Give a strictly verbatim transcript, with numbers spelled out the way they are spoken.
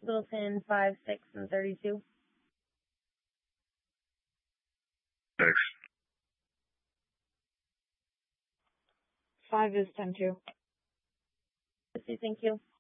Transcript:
Littleton, five, six, and thirty-two. Six. Five is ten two. Thank you.